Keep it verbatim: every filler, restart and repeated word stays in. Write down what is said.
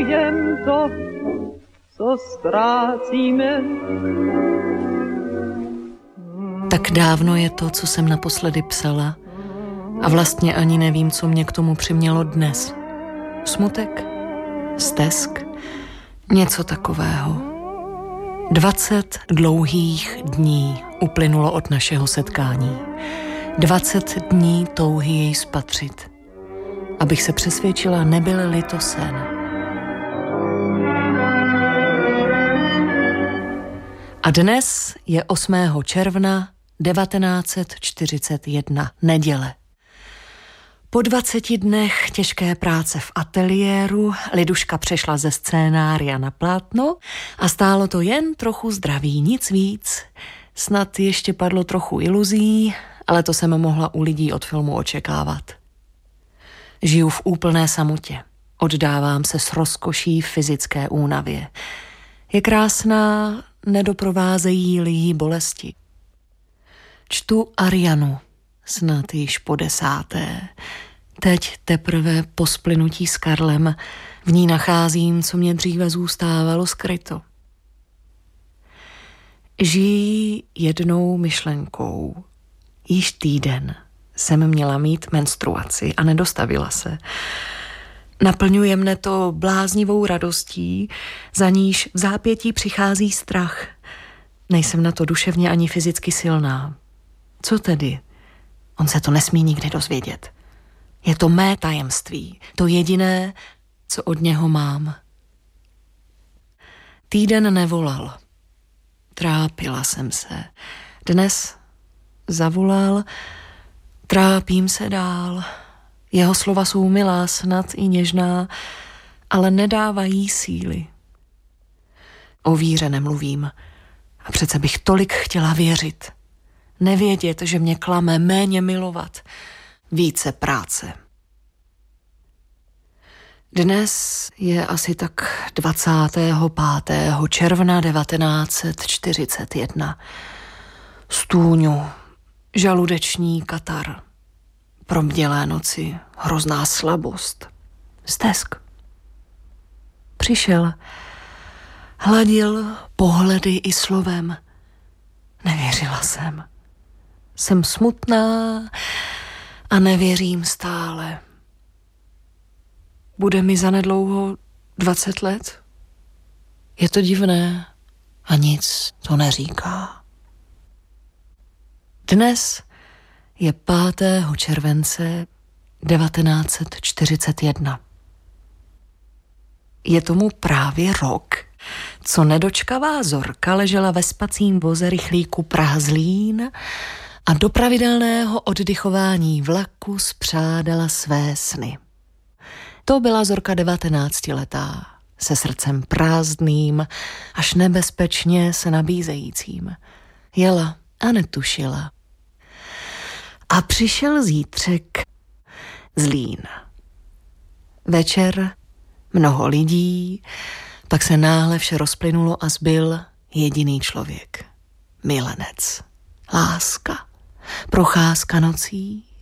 milujem to, co ztrácíme. Tak dávno je to, co jsem naposledy psala, a vlastně ani nevím, co mě k tomu přimělo dnes. Smutek? Stesk? Něco takového. Dvacet dlouhých dní uplynulo od našeho setkání. Dvacet dní touhy jej spatřit. Abych se přesvědčila, nebyl-li to sen. A dnes je osmého června devatenáct set čtyřicet jedna, neděle. Po dvaceti dnech těžké práce v ateliéru Liduška přešla ze scénária na plátno a stálo to jen trochu zdraví, nic víc. Snad ještě padlo trochu iluzí, ale to jsem mohla u lidí od filmu očekávat. Žiju v úplné samotě. Oddávám se s rozkoší fyzické únavě. Je krásná, nedoprovázejí-li jí bolesti. Čtu Arianu, snad již po desáté. Teď teprve po splynutí s Karlem v ní nacházím, co mě dříve zůstávalo skryto. Žijí jednou myšlenkou. Již týden jsem měla mít menstruaci a nedostavila se. Naplňuje mne to bláznivou radostí, za níž v zápětí přichází strach. Nejsem na to duševně ani fyzicky silná. Co tedy? On se to nesmí nikdy dozvědět. Je to mé tajemství, to jediné, co od něho mám. Týden nevolal. Trápila jsem se. Dnes zavolal, trápím se dál. Jeho slova jsou milá, snad i něžná, ale nedávají síly. O víře nemluvím. A přece bych tolik chtěla věřit. Nevědět, že mě klame, méně milovat, více práce. Dnes je asi tak dvacátého pátého června devatenáct set čtyřicet jedna. Stůňu, žaludeční katar, probdělé noci, hrozná slabost, stesk. Přišel, hladil pohledy i slovem. Nevěřila jsem. Jsem smutná a nevěřím stále. Bude mi zanedlouho dvacet let? Je to divné a nic to neříká. Dnes je pátého července devatenáct set čtyřicet jedna. Je tomu právě rok, co nedočkavá Zorka ležela ve spacím voze rychlíku Praha-Zlín a do pravidelného oddychování vlaku spřádala své sny. To byla Zorka devatenáctiletá, se srdcem prázdným, až nebezpečně se nabízejícím. Jela a netušila. A přišel zítřek, Zlín. Večer, mnoho lidí, pak se náhle vše rozplynulo a zbyl jediný člověk. Milenec. Láska. Procházka nocí,